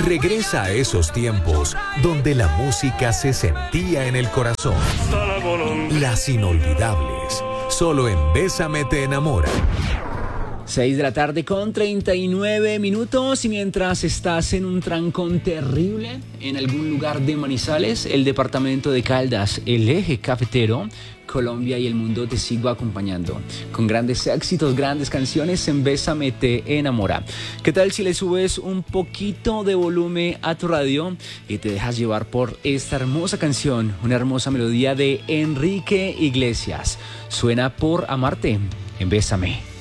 Regresa a esos tiempos donde la música se sentía en el corazón. Las inolvidables, solo en Bésame te enamora. 6 de la tarde con 39 minutos y mientras estás en un trancón terrible en algún lugar de Manizales, el departamento de Caldas, el eje cafetero, Colombia y el mundo, te sigo acompañando con grandes éxitos, grandes canciones en Bésame te enamora. ¿Qué tal si le subes un poquito de volumen a tu radio y te dejas llevar por esta hermosa canción, una hermosa melodía de Enrique Iglesias? Suena Por amarte en Bésame.